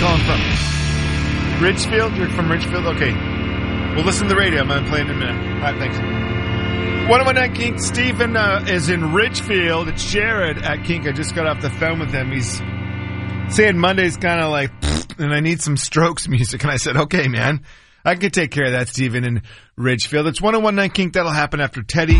calling from? Ridgefield? You're from Ridgefield? Okay. We'll listen to the radio. I'm going to play it in a minute. All right, thanks. 101.9 Kink. Stephen is in Ridgefield. It's Jared at Kink. I just got off the phone with him. He's saying Monday's kind of like, and I need some Strokes music. And I said, okay, man. I can take care of that, Stephen, in Ridgefield. It's 101.9 Kink. That'll happen after Teddy